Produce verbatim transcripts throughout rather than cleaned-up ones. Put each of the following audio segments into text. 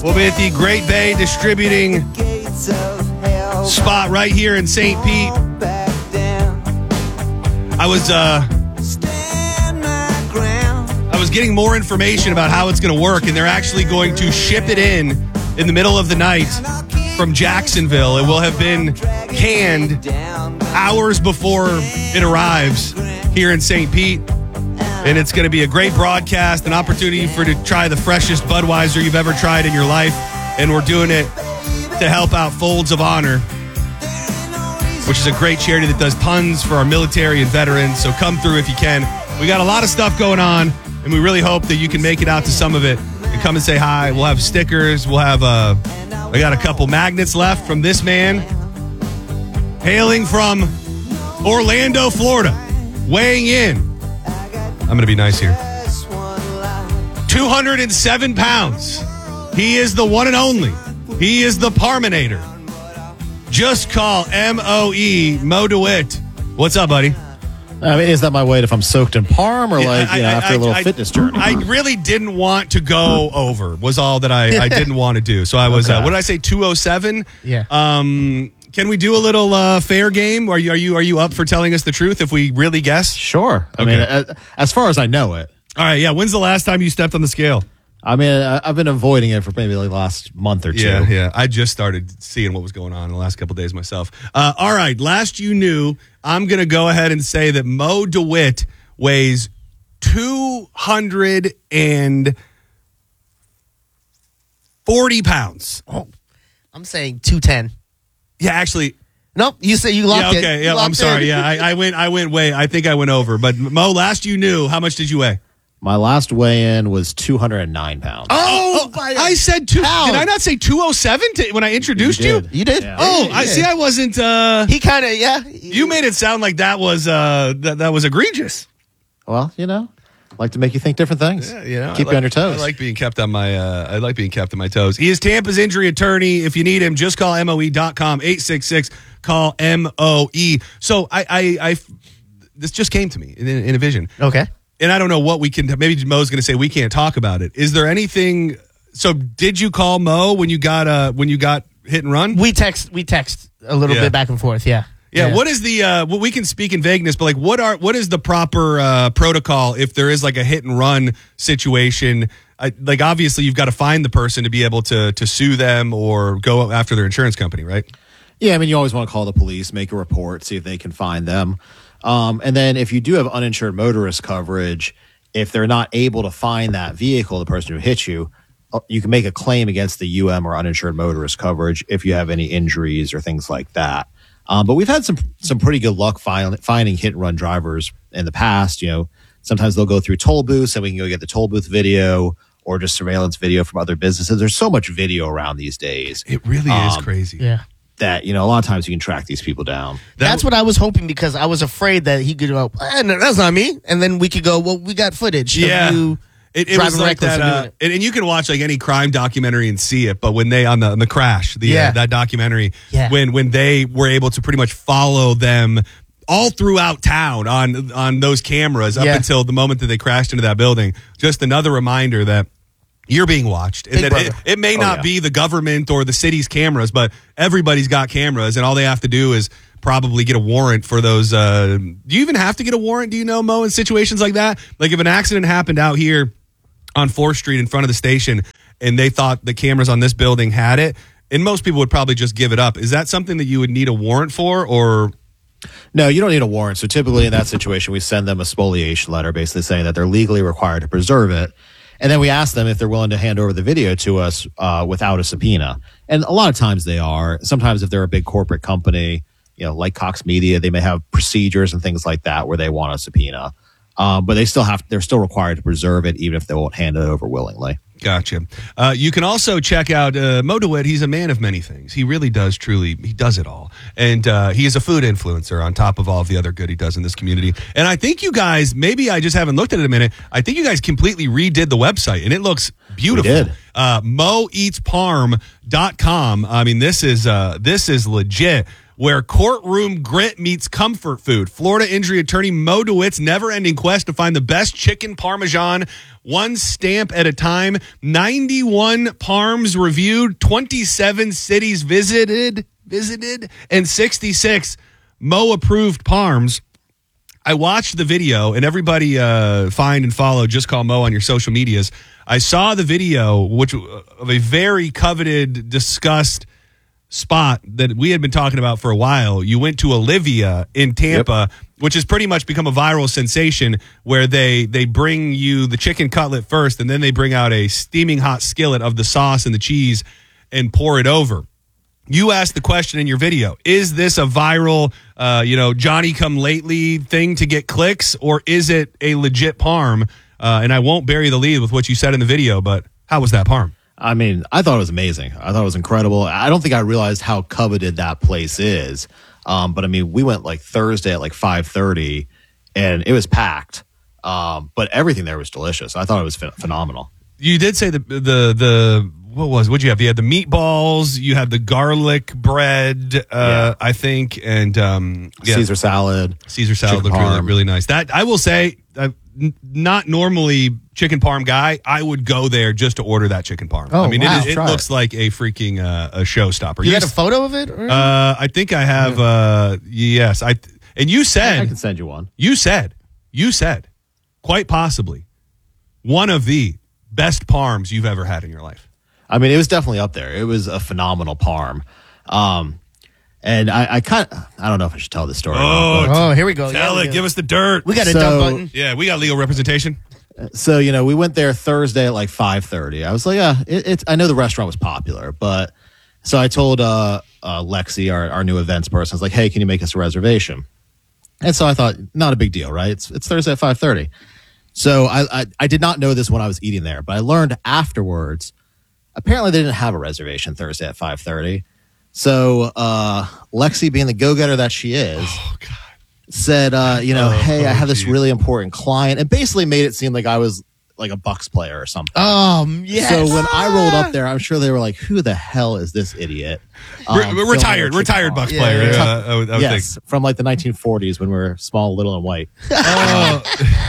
We'll be at the Great Bay Distributing spot right here in Saint Pete. I was uh, I was getting more information about how it's going to work, and they're actually going to ship it in in the middle of the night from Jacksonville. It will have been canned hours before it arrives here in Saint Pete. And it's going to be a great broadcast, an opportunity for you to try the freshest Budweiser you've ever tried in your life. And we're doing it to help out Folds of Honor, which is a great charity that does tons for our military and veterans. So come through if you can. We got a lot of stuff going on, and we really hope that you can make it out to some of it and come and say hi. We'll have stickers. We'll have uh, I got a couple magnets left from this man hailing from Orlando, Florida, weighing in. I'm going to be nice here. two hundred seven pounds. He is the one and only. He is the Parminator. Just call M O E, Mo DeWitt. What's up, buddy? I mean, is that my weight if I'm soaked in Parm or Yeah, like I, you know, I, after I, a little I, fitness journey? I really didn't want to go over was all that I, I didn't want to do. So I was, Okay. uh, what did I say, two oh seven? Yeah. Um, can we do a little uh, fair game? Are you, are you are you up for telling us the truth if we really guess? Sure. I Okay. mean, as, as far as I know it. All right, yeah. When's the last time you stepped on the scale? I mean, I, I've been avoiding it for maybe like the last month or two. Yeah, yeah. I just started seeing what was going on in the last couple of days myself. Uh, all right, last you knew, I'm going to go ahead and say that Mo DeWitt weighs two hundred forty pounds. Oh, I'm saying two ten. Yeah, actually. Nope, you say you locked Yeah, it. okay. You Yeah, I'm locked sorry. in. Yeah, I, I went. I went way. I think I went over. But Mo, last you knew, how much did you weigh? My last weigh-in was two hundred nine pounds. Oh, by a I said two. pound. Did I not say two oh seven when I introduced you? did. You did? Yeah. Oh, Yeah, I you see. did. I wasn't. Uh, He kind of, yeah. you made it sound like that was uh, that that was egregious. Well, you know, I like to make you think different things. Yeah, you know, Keep I you on like- your toes. I like being kept on my. Uh, I like being kept on my toes. He is Tampa's injury attorney. If you need him, just call M O E dot com eight six six. Call M O E. So I, I, I, this just came to me in, in a vision. Okay. And I don't know what we can. Maybe Mo's going to say we can't talk about it. Is there anything? So did you call Mo when you got uh when you got hit and run? We text, we text a little Yeah. bit back and forth, yeah. Yeah, what is the uh well, we can speak in vagueness, but like what are what is the proper uh protocol if there is like a hit and run situation? I, like obviously you've got to find the person to be able to to sue them or go after their insurance company, right? Yeah, I mean, you always want to call the police, make a report, see if they can find them. Um, and then if you do have uninsured motorist coverage, if they're not able to find that vehicle, the person who hit you, uh, you can make a claim against the U M or uninsured motorist coverage if you have any injuries or things like that. Um, but we've had some some pretty good luck find, finding hit and run drivers in the past. You know, sometimes they'll go through toll booths and we can go get the toll booth video or just surveillance video from other businesses. There's so much video around these days It really is Um, crazy. Yeah. that, you know, a lot of times you can track these people down. That- That's what I was hoping because I was afraid that he could go, eh, no, that's not me. And then we could go, well, we got footage Yeah. of you It, it driving was like reckless that, and uh, doing it. and, and you can watch like any crime documentary and see it. But when they on the on the crash, the Yeah. uh, that documentary, Yeah. when when they were able to pretty much follow them all throughout town on on those cameras up Yeah. until the moment that they crashed into that building, just another reminder that you're being watched, and Big that it, brother. it may Oh, not yeah. be the government or the city's cameras, but everybody's got cameras, and all they have to do is probably get a warrant for those. Uh, do you even have to get a warrant? Do you know, Mo, in situations like that? Like if an accident happened out here on fourth Street in front of the station and they thought the cameras on this building had it, and most people would probably just give it up. Is that something that you would need a warrant for, or? No, you don't need a warrant. So typically in that situation, we send them a spoliation letter basically saying that they're legally required to preserve it. And then we ask them if they're willing to hand over the video to us uh, without a subpoena. And a lot of times they are. Sometimes if they're a big corporate company, you know, like Cox Media, they may have procedures and things like that where they want a subpoena. Um, but they still have, they're still required to preserve it even if they won't hand it over willingly. Gotcha. Uh, you can also check out uh, Mo DeWitt. He's a man of many things. He really does truly, he does it all. And uh, he is a food influencer on top of all of the other good he does in this community. And I think you guys, maybe I just haven't looked at it in a minute, I think you guys completely redid the website and it looks beautiful. We did. Uh, Mo Eats Parm dot com. I mean, this is uh, this is legit. where courtroom grit meets comfort food. Florida injury attorney Mo DeWitt's never-ending quest to find the best chicken parmesan, one stamp at a time. ninety-one parms reviewed, twenty-seven cities visited, visited, and sixty-six Mo-approved parms. I watched the video, and everybody uh, find and follow Just Call Mo on your social medias. I saw the video, which of a very coveted, discussed spot that we had been talking about for a while. You went to Olivia in Tampa, yep. which has pretty much become a viral sensation, where they they bring you the chicken cutlet first, and then they bring out a steaming hot skillet of the sauce and the cheese and pour it over. You asked the question in your video, is this a viral, uh, you know, Johnny come lately thing to get clicks, or is it a legit parm? Uh, and I won't bury the lead with what you said in the video, but how was that parm? I mean, I thought it was amazing. I thought it was incredible. I don't think I realized how coveted that place is. Um, but I mean, we went like Thursday at like five thirty, and it was packed. Um, but everything there was delicious. I thought it was ph- phenomenal. You did say the the the what was what'd you have? You had the meatballs, you had the garlic bread, uh, yeah. I think, and um, yeah. Caesar salad. Caesar salad looked really, really nice. That I will say, I'm not normally chicken parm guy. I would go there just to order that chicken parm. Oh, I mean, wow. it, it looks it. like a freaking uh, a showstopper. You, you had s- a photo of it? Or? Uh, I think I have. Yeah. Uh, yes, I and you said I can send you one. You said you said quite possibly one of the best parms you've ever had in your life. I mean, it was definitely up there. It was a phenomenal parm. Um, and I, I kind of, I don't know if I should tell this story. Oh, oh here we go. Tell yeah, it. go. Give us the dirt. We got a so, dumb button. Yeah, we got legal representation. So, you know, we went there Thursday at like five thirty. I was like, yeah, it, it's, I know the restaurant was popular, but so I told uh, uh, Lexi, our, our new events person, I was like, hey, can you make us a reservation? And so I thought, not a big deal, right? It's, it's Thursday at five thirty. So I, I I did not know this when I was eating there, but I learned afterwards. Apparently, they didn't have a reservation Thursday at five thirty. So uh, Lexi, being the go-getter that she is, oh, God. said, uh, you know, oh, hey, oh, I have this geez. really important client, and basically made it seem like I was like a Bucks player or something. Um, yes. So when I rolled up there, I'm sure they were like, who the hell is this idiot? Um, Re- retired, retired Bucks yeah, player. yeah. Uh, I would, I would yes, think. from like the nineteen forties when we were small, little, and white. Oh.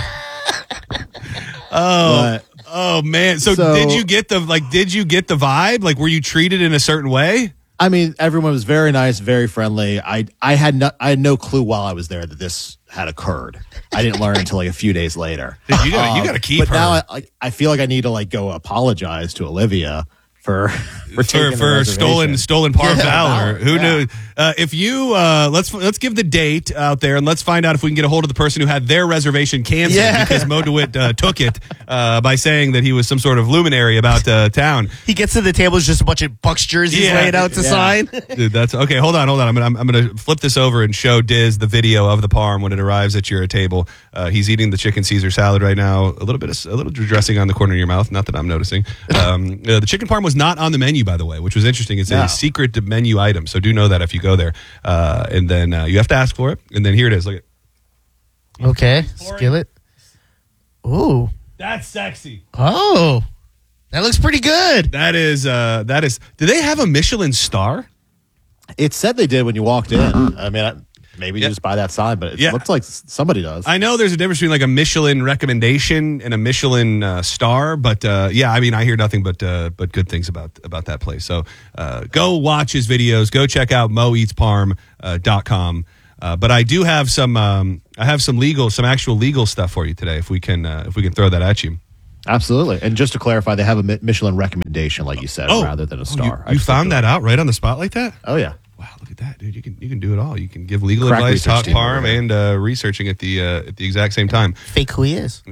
Oh, But, oh man! So, So- did you get the like? Did you get the vibe? Like, were you treated in a certain way? I mean, everyone was very nice, very friendly. I I had no, I had no clue while I was there that this had occurred. I didn't learn until like a few days later. Dude, you got Um, you got to keep but her. now I, like, I feel like I need to like go apologize to Olivia for for for, taking the for reservation. stolen stolen parm Yeah, valor. valor, Who yeah. knew? Uh, if you uh, let's let's give the date out there, and let's find out if we can get a hold of the person who had their reservation canceled Yeah. because Mo DeWitt uh, took it uh, by saying that he was some sort of luminary about uh, town. He gets to the table, it's just a bunch of Bucks jerseys Yeah. laid out to Yeah. sign. Dude, that's okay. Hold on, hold on. I'm gonna, I'm, I'm gonna flip this over and show Diz the video of the parm when it arrives at your table. Uh, he's eating the chicken Caesar salad right now. A little bit of a little dressing on the corner of your mouth. Not that I'm noticing. Um, uh, the chicken parm was not on the menu, by the way, which was interesting. It's No. a secret menu item, so do know that if you go there. Uh, and then uh, you have to ask for it. And then here it is. Look at Okay, skillet. Ooh. that's sexy. Oh. That looks pretty good. That is uh, that is. Do they have a Michelin star? It said they did when you walked in. I mean, I, maybe Yeah. you just buy that sign, but it Yeah. looks like s- somebody does. I know there's a difference between like a Michelin recommendation and a Michelin uh, star, but uh, yeah, I mean, I hear nothing but uh, but good things about about that place. So uh, go watch his videos. Go check out mo eats parm dot com. Uh, but I do have some um, I have some legal, some actual legal stuff for you today. If we can uh, if we can throw that at you. Absolutely. And just to clarify, they have a Mi- Michelin recommendation, like you said, rather than a star. You, you found that out right on the spot like that? Oh yeah. Wow, look at that, dude! You can you can do it all. You can give legal Crack advice, research talk team over parm, there. and uh, researching at the uh, at the exact same time. Fake who he is.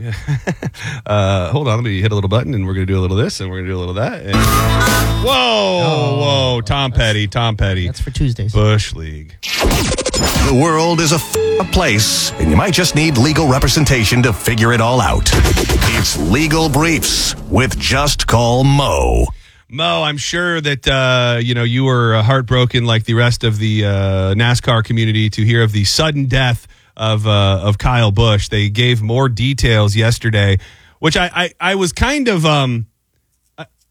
uh, hold on, let me hit a little button, and we're gonna do a little this, and we're gonna do a little that. And whoa, Oh, whoa, Tom Petty, Tom Petty, That's for Tuesdays. Bush League. The world is a f- place, and you might just need legal representation to figure it all out. It's Legal Briefs with Just Call Mo. Mo, I'm sure that uh, you know you were heartbroken like the rest of the uh, NASCAR community to hear of the sudden death of uh, of Kyle Busch. They gave more details yesterday, which I I, I was kind of um, I,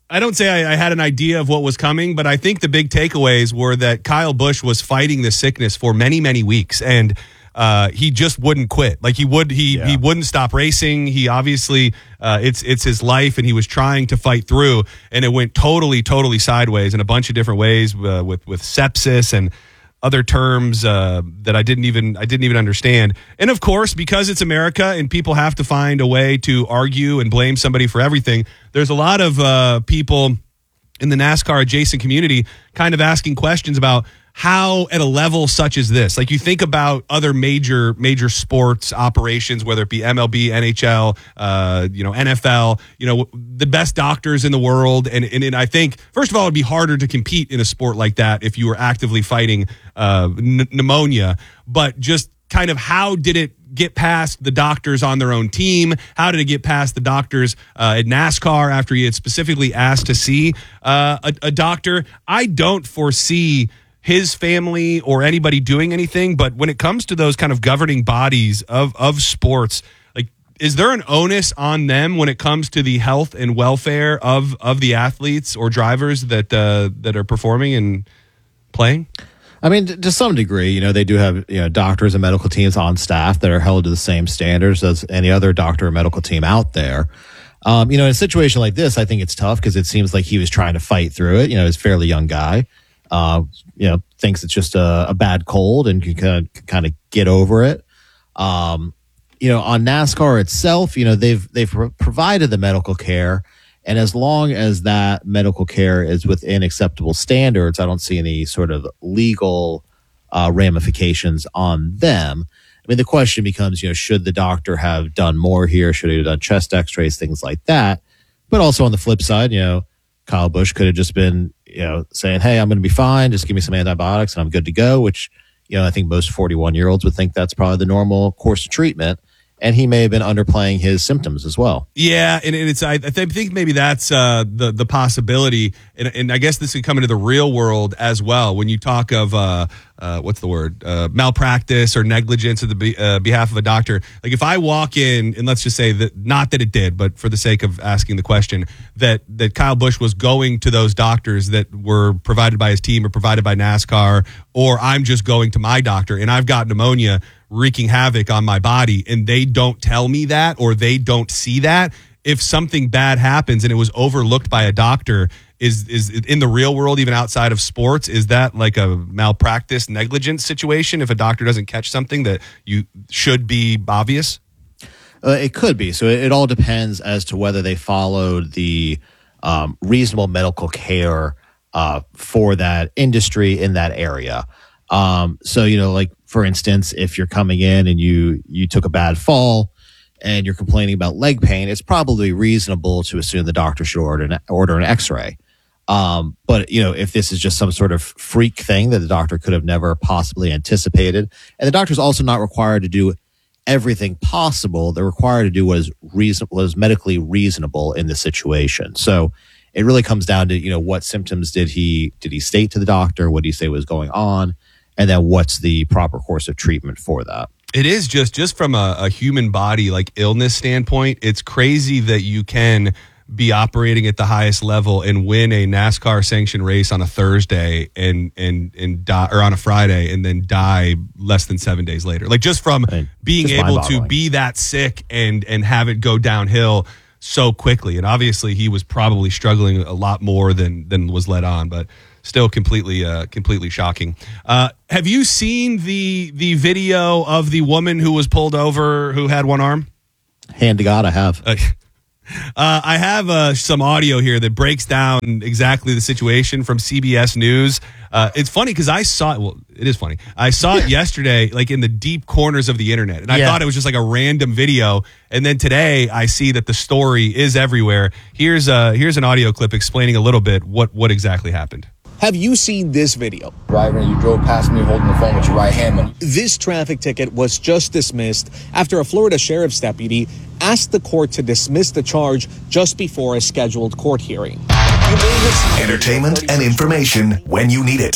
I don't say I, I had an idea of what was coming, but I think the big takeaways were that Kyle Busch was fighting the sickness for many, many weeks, and uh, he just wouldn't quit. Like he would, he Yeah. he wouldn't stop racing. He obviously, uh, it's it's his life, and he was trying to fight through, and it went totally, totally sideways in a bunch of different ways uh, with with sepsis and other terms uh, that I didn't even I didn't even understand. And of course, because it's America and people have to find a way to argue and blame somebody for everything, there's a lot of uh, people in the NASCAR adjacent community kind of asking questions about how at a level such as this, like you think about other major major sports operations, whether it be M L B, N H L, uh, you know, N F L, you know, the best doctors in the world. And, and, and I think, first of all, it'd be harder to compete in a sport like that if you were actively fighting uh, n- pneumonia. But just kind of how did it get past the doctors on their own team? How did it get past the doctors uh, at NASCAR after he had specifically asked to see uh, a, a doctor? I don't foresee his family or anybody doing anything, but when it comes to those kind of governing bodies of of sports, like, is there an onus on them when it comes to the health and welfare of of the athletes or drivers that uh, that are performing and playing? I mean, to, to some degree, you know, they do have, you know, doctors and medical teams on staff that are held to the same standards as any other doctor or medical team out there. Um, you know, in a situation like this, I think it's tough because it seems like he was trying to fight through it. You know, he's a fairly young guy. Uh, you know, thinks it's just a, a bad cold and can kind of, kind of get over it. Um, you know, on NASCAR itself, you know, they've they've pro- provided the medical care, and as long as that medical care is within acceptable standards, I don't see any sort of legal uh, ramifications on them. I mean, the question becomes, you know, should the doctor have done more here? Should he have done chest X-rays, things like that? But also on the flip side, you know, Kyle Busch could have just been, you know, saying, hey, I'm going to be fine. Just give me some antibiotics and I'm good to go, which, you know, I think most forty-one-year-olds would think that's probably the normal course of treatment. And he may have been underplaying his symptoms as well. Yeah, and, and it's I, I think maybe that's uh, the the possibility, and, and I guess this could come into the real world as well. When you talk of uh, uh, what's the word, uh, malpractice or negligence of the be, uh, behalf of a doctor. Like if I walk in, and let's just say that, not that it did, but for the sake of asking the question, that that Kyle Busch was going to those doctors that were provided by his team or provided by NASCAR, or I'm just going to my doctor and I've got pneumonia wreaking havoc on my body, and they don't tell me that, or they don't see that. If something bad happens and it was overlooked by a doctor, is is in the real world, even outside of sports, is that like a malpractice, negligence situation? If a doctor doesn't catch something that you should be obvious, uh, it could be. So it, it all depends as to whether they followed the um, reasonable medical care uh, for that industry in that area. Um, so, you know, like, for instance, if you're coming in and you, you took a bad fall and you're complaining about leg pain, it's probably reasonable to assume the doctor should order an, order an x-ray. Um, but, you know, if this is just some sort of freak thing that the doctor could have never possibly anticipated, and the doctor's also not required to do everything possible, they're required to do what is reason, what is medically reasonable in the situation. So it really comes down to, you know, what symptoms did he, did he state to the doctor? What did he say was going on? And then what's the proper course of treatment for that? it is just just from a, a human body like illness standpoint. It's crazy that you can be operating at the highest level and win a NASCAR sanctioned race on a Thursday and and and die, or on a Friday, and then die less than seven days later. Like just from I mean, being just able to mind-boggling. be that sick and and have it go downhill so quickly. And obviously he was probably struggling a lot more than than was let on, but still completely uh, completely shocking. Uh, have you seen the the video of the woman who was pulled over who had one arm? Hand to God, I have. Uh, Uh, I have uh, some audio here that breaks down exactly the situation from C B S News. Uh, it's funny because I saw it. Well, it is funny. I saw it yesterday, like in the deep corners of the internet, and I Yeah. thought it was just like a random video. And then today, I see that the story is everywhere. Here's uh, here's an audio clip explaining a little bit what what exactly happened. Have you seen this video? Driver, you drove past me holding the phone with your right hand. When This traffic ticket was just dismissed after a Florida sheriff's deputy asked the court to dismiss the charge just before a scheduled court hearing. You may have seen Entertainment and information when you need it.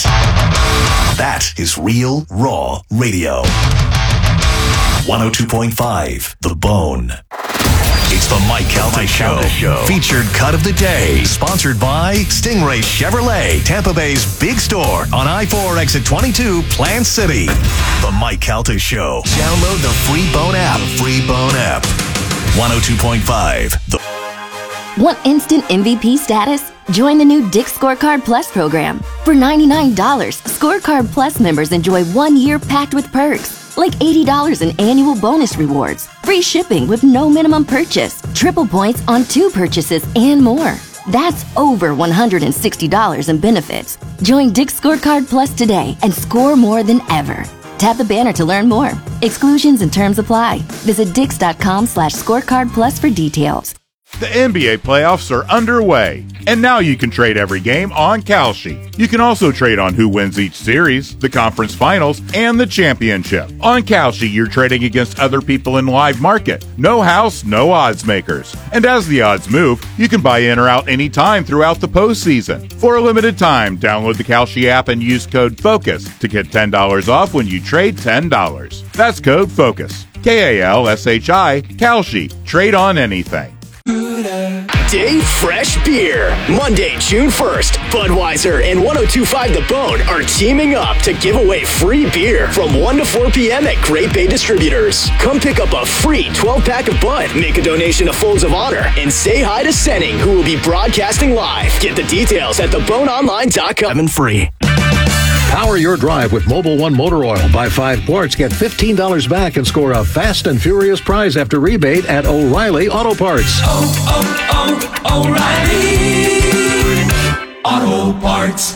That is Real Raw Radio. one oh two point five The Bone. It's the Mike Calta Show. Show. Featured cut of the day. Sponsored by Stingray Chevrolet, Tampa Bay's big store on I four exit twenty-two, Plant City. The Mike Calta Show. Download the free Bone app. The free Bone app. one oh two point five. The- Want instant M V P status? Join the new Dick's Scorecard Plus program. For ninety-nine dollars, Scorecard Plus members enjoy one year packed with perks, like eighty dollars in annual bonus rewards, free shipping with no minimum purchase, triple points on two purchases, and more. That's over one hundred sixty dollars in benefits. Join Dick's Scorecard Plus today and score more than ever. Tap the banner to learn more. Exclusions and terms apply. Visit dix.com slash scorecard plus for details. The N B A playoffs are underway, and now you can trade every game on Kalshi. You can also trade on who wins each series, the conference finals, and the championship. On Kalshi, you're trading against other people in live market. No house, no odds makers. And as the odds move, you can buy in or out anytime throughout the postseason. For a limited time, download the Kalshi app and use code FOCUS to get ten dollars off when you trade ten dollars. That's code FOCUS. K A L S H I, Kalshi. Trade on anything. Dave Fresh Beer. Monday, June first, Budweiser and one oh two point five The Bone are teaming up to give away free beer from one to four p.m. at Great Bay Distributors. Come pick up a free twelve-pack of Bud, make a donation to Folds of Honor, and say hi to Senning, who will be broadcasting live. Get the details at the bone online dot com. And free. Power your drive with Mobil one Motor Oil. Buy five quarts, get fifteen dollars back, and score a fast and furious prize after rebate at O'Reilly Auto Parts. Oh, oh, oh, O'Reilly Auto Parts.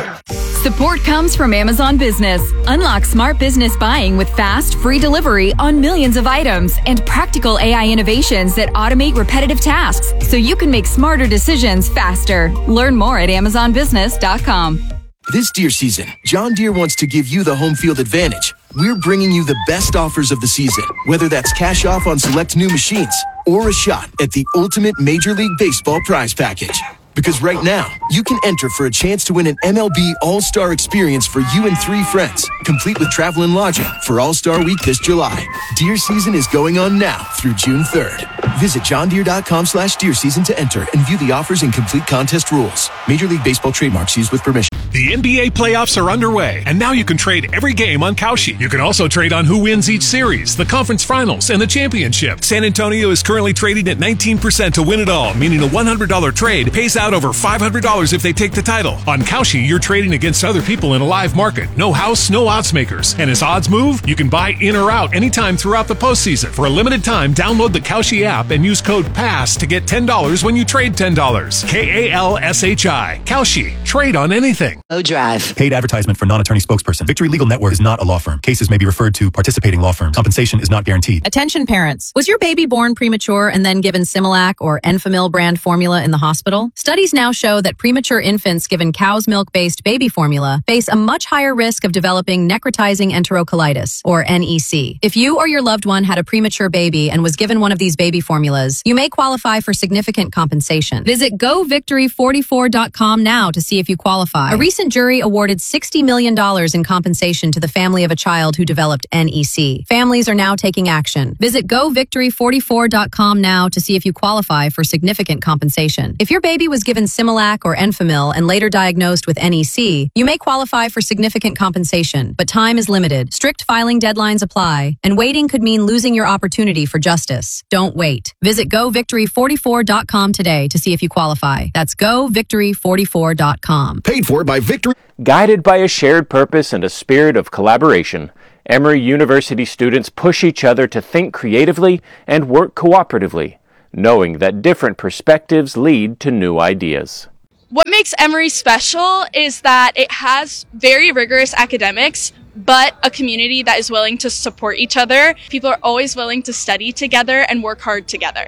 Support comes from Amazon Business. Unlock smart business buying with fast, free delivery on millions of items and practical A I innovations that automate repetitive tasks so you can make smarter decisions faster. Learn more at amazon business dot com. This deer season, John Deere wants to give you the home field advantage. We're bringing you the best offers of the season, whether that's cash off on select new machines or a shot at the ultimate Major League Baseball prize package. Because right now, you can enter for a chance to win an M L B All-Star experience for you and three friends, complete with travel and lodging for All-Star Week this July. Deer season is going on now through June third. Visit johndeere.com slash deer season to enter and view the offers and complete contest rules. Major League Baseball trademarks used with permission. The N B A playoffs are underway, and now you can trade every game on Kalshi. You can also trade on who wins each series, the conference finals, and the championship. San Antonio is currently trading at nineteen percent to win it all, meaning a one hundred dollars trade pays out over five hundred dollars if they take the title. On Kalshi, you're trading against other people in a live market. No house, no odds makers. And as odds move, you can buy in or out anytime throughout the postseason. For a limited time, download the Kalshi app and use code PASS to get ten dollars when you trade ten dollars. K A L S H I. Kalshi. Trade on anything. O-Drive. Paid advertisement for non-attorney spokesperson. Victory Legal Network is not a law firm. Cases may be referred to participating law firms. Compensation is not guaranteed. Attention parents. Was your baby born premature and then given Similac or Enfamil brand formula in the hospital? Studies now show that premature infants given cow's milk-based baby formula face a much higher risk of developing necrotizing enterocolitis, or N E C. If you or your loved one had a premature baby and was given one of these baby formulas, you may qualify for significant compensation. Visit go victory forty-four dot com now to see if you qualify. A recent jury awarded sixty million dollars in compensation to the family of a child who developed N E C. Families are now taking action. Visit go victory forty-four dot com now to see if you qualify for significant compensation. If your baby was given Similac or Enfamil and later diagnosed with N E C, you may qualify for significant compensation, but time is limited. Strict filing deadlines apply, and waiting could mean losing your opportunity for justice. Don't wait. Visit go victory forty-four dot com today to see if you qualify. That's go victory forty-four dot com. Paid for by Victory. Guided by a shared purpose and a spirit of collaboration, Emory University students push each other to think creatively and work cooperatively, knowing that different perspectives lead to new ideas. What makes Emory special is that it has very rigorous academics, but a community that is willing to support each other. People are always willing to study together and work hard together.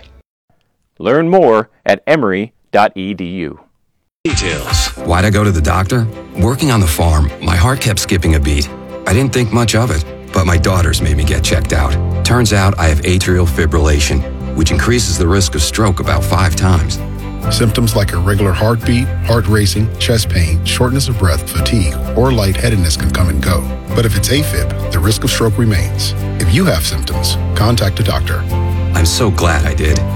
Learn more at emory dot e d u. Details. Why'd I go to the doctor? Working on the farm, my heart kept skipping a beat. I didn't think much of it, but my daughters made me get checked out. Turns out I have atrial fibrillation, which increases the risk of stroke about five times. Symptoms like irregular heartbeat, heart racing, chest pain, shortness of breath, fatigue, or lightheadedness can come and go. But if it's AFib, the risk of stroke remains. If you have symptoms, contact a doctor. I'm so glad I did.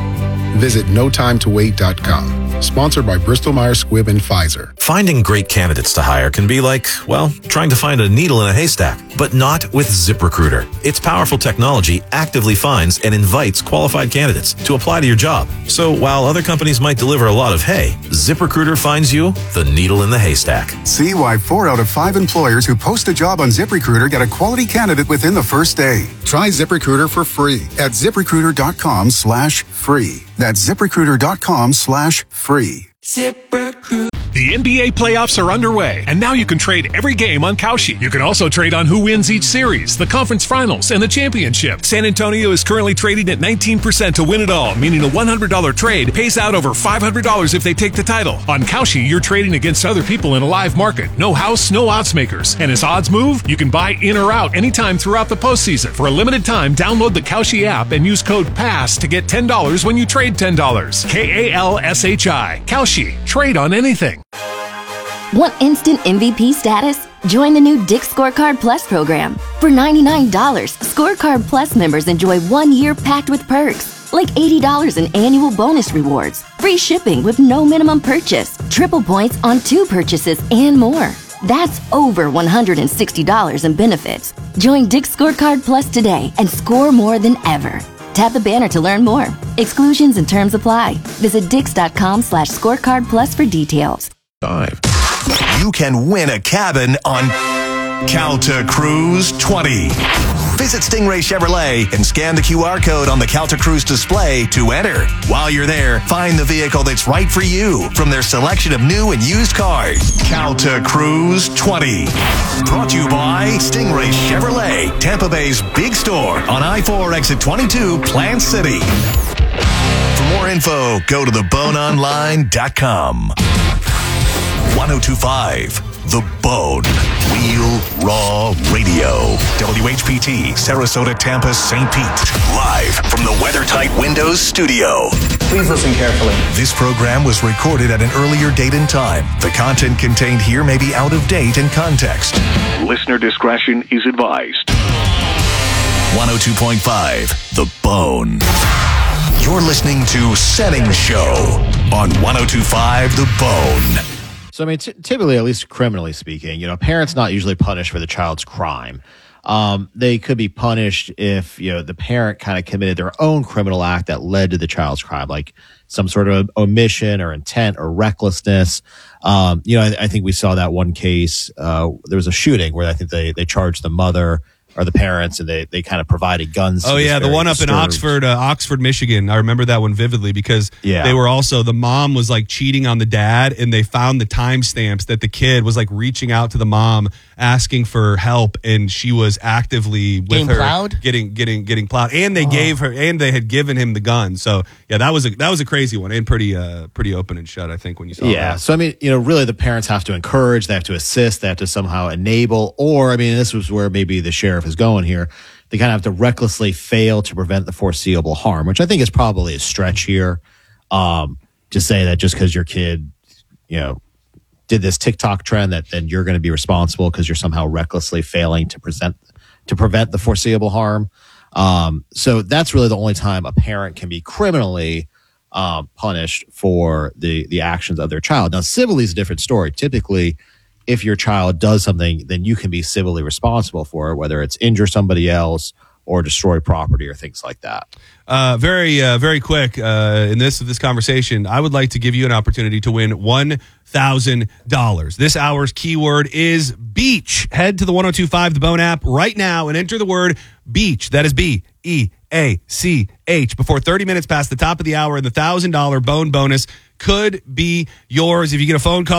Visit no time to wait dot com. Sponsored by Bristol Myers Squibb and Pfizer. Finding great candidates to hire can be like, well, trying to find a needle in a haystack, but not with ZipRecruiter. Its powerful technology actively finds and invites qualified candidates to apply to your job. So while other companies might deliver a lot of hay, ZipRecruiter finds you the needle in the haystack. See why four out of five employers who post a job on ZipRecruiter get a quality candidate within the first day. Try ZipRecruiter for free at ZipRecruiter.com slash free. That's ZipRecruiter.com slash free. ZipRecruiter. The N B A playoffs are underway, and now you can trade every game on Kalshi. You can also trade on who wins each series, the conference finals, and the championship. San Antonio is currently trading at nineteen percent to win it all, meaning a one hundred dollars trade pays out over five hundred dollars if they take the title. On Kalshi, you're trading against other people in a live market. No house, no odds makers. And as odds move, you can buy in or out anytime throughout the postseason. For a limited time, download the Kalshi app and use code PASS to get ten dollars when you trade ten dollars. K A L S H I. Kalshi. Trade on anything. Want instant M V P status? Join the new Dick's Scorecard Plus program. For ninety-nine dollars, Scorecard Plus members enjoy one year packed with perks, like eighty dollars in annual bonus rewards, free shipping with no minimum purchase, triple points on two purchases, and more. That's over one hundred sixty dollars in benefits. Join Dick's Scorecard Plus today and score more than ever. Tap the banner to learn more. Exclusions and terms apply. Visit dix.com slash scorecard plus for details. Five. You can win a cabin on Calta Cruise twenty. Visit Stingray Chevrolet and scan the Q R code on the Calta Cruise display to enter. While you're there, find the vehicle that's right for you from their selection of new and used cars. Calta Cruise twenty. Brought to you by Stingray Chevrolet, Tampa Bay's big store on I four exit twenty-two, Plant City. For more info, go to the bone online dot com. ten twenty-five The Bone. Real Raw Radio. W H P T, Sarasota, Tampa, Saint Pete. Live from the WeatherTight Windows studio. Please listen carefully. This program was recorded at an earlier date and time. The content contained here may be out of date in context. Listener discretion is advised. one oh two point five The Bone. You're listening to Setting Show on ten twenty-five The Bone. So, I mean, t- typically, at least criminally speaking, you know, parents not usually punished for the child's crime. Um, they could be punished if, you know, the parent kind of committed their own criminal act that led to the child's crime, like some sort of omission or intent or recklessness. Um, you know, I, I think we saw that one case. Uh, there was a shooting where I think they, they charged the mother or the parents, and they, they kind of provided guns. Oh, yeah, the one up disturbed. in Oxford, uh, Oxford, Michigan. I remember that one vividly because yeah. they were also, the mom was like cheating on the dad, and they found the timestamps that the kid was like reaching out to the mom asking for help, and she was actively with Getting her plowed? getting getting getting plowed, and they Oh. gave her, and they had given him the gun. So yeah, that was a that was a crazy one, and pretty uh pretty open and shut, I think, when you saw Yeah. that. So, I mean, you know, really the parents have to encourage, they have to assist, they have to somehow enable, or, I mean, this was where maybe the sheriff is going here. They kind of have to recklessly fail to prevent the foreseeable harm, which I think is probably a stretch here. Um, to say that just because your kid, you know, did this TikTok trend, that then you're going to be responsible because you're somehow recklessly failing to present to prevent the foreseeable harm. Um, so that's really the only time a parent can be criminally um, punished for the the actions of their child. Now, civilly is a different story. Typically, if your child does something, then you can be civilly responsible for it, whether it's injure somebody else or destroy property or things like that. Uh, very, uh, very quick uh, in this this conversation, I would like to give you an opportunity to win one thousand dollars. This hour's keyword is beach. Head to the ten twenty-five The Bone app right now and enter the word beach. That is B E A C H before thirty minutes past the top of the hour, and the one thousand dollars Bone bonus could be yours if you get a phone call.